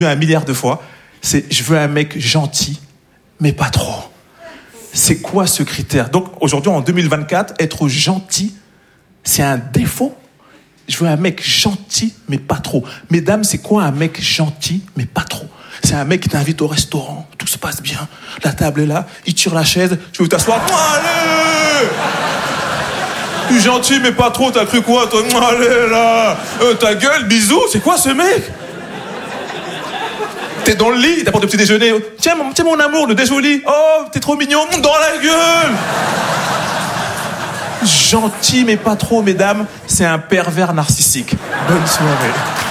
un milliard de fois, c'est je veux un mec gentil, mais pas trop. C'est quoi ce critère? Donc aujourd'hui, en 2024, être gentil, c'est un défaut. Je veux un mec gentil, mais pas trop. Mesdames, c'est quoi un mec gentil, mais pas trop? C'est un mec qui t'invite au restaurant, tout se passe bien, la table est là, il tire la chaise, tu veux t'asseoir, allez! Tu es gentil, mais pas trop, t'as cru quoi, toi? Allez là! Ta gueule, bisous, c'est quoi ce mec? T'es dans le lit, il t'apporte le petit déjeuner. Tiens mon amour, le déjoli. Oh, t'es trop mignon, dans la gueule! Gentil, mais pas trop, mesdames, c'est un pervers narcissique. Bonne soirée.